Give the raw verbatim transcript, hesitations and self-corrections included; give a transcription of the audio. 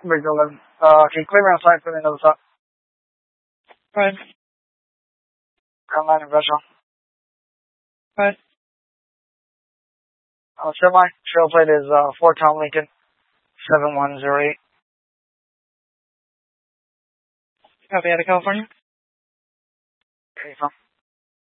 Bridge eleven. Uh, can you clear me on site for the another stop? Right. Crown line and Vessel. Right. Uh, semi. Trail plate is, uh, Fort Tom Lincoln. seven one zero eight. Copy out of California. Okay, from.